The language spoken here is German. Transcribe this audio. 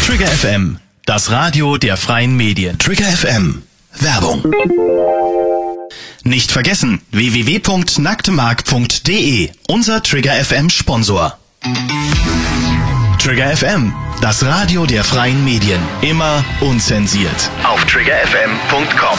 Trigger FM, das Radio der freien Medien. Trigger FM. Werbung. Nicht vergessen, www.nacktemark.de, unser Trigger FM Sponsor. Trigger FM, das Radio der freien Medien. Immer unzensiert. Auf triggerfm.com.